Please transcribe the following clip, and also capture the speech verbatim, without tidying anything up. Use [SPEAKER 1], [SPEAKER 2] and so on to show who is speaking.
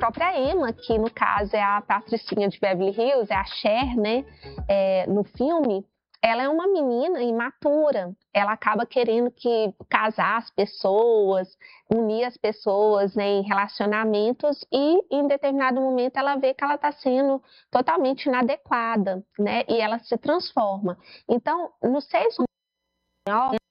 [SPEAKER 1] própria Emma, que no caso é a Patricinha de Beverly Hills, é a Cher, né, é, no filme, ela é uma menina imatura, ela acaba querendo que casar as pessoas, unir as pessoas, né, em relacionamentos e em determinado momento ela vê que ela está sendo totalmente inadequada, né, e ela se transforma. Então, no Seis